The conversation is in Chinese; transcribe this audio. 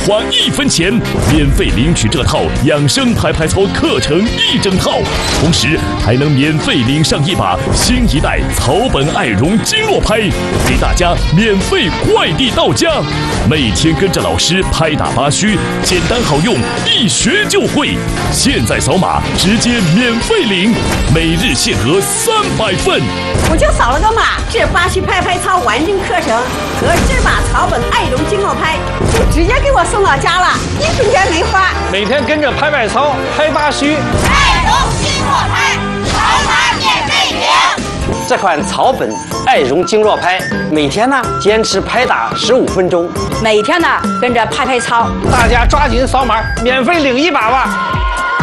花1分钱，免费领取这套养生拍拍操课程1整套，同时还能免费领上一把新一代草本爱绒经络拍，给大家免费快递到家。每天跟着老师拍打八虚，简单好用，一学就会。现在扫码直接免费领，每日限额300份。 我就扫了个码，这八虚拍拍操完整课程和这把草本爱绒经络拍就直接给我送到家了，1分钱没花。 每天跟着拍拍操、拍八虚， 爱绒经络拍，扫码免费领。 这款草本爱绒经络拍，每天呢坚持拍打15分钟， 每天呢跟着拍拍操， 大家抓紧扫码，免费领一把吧。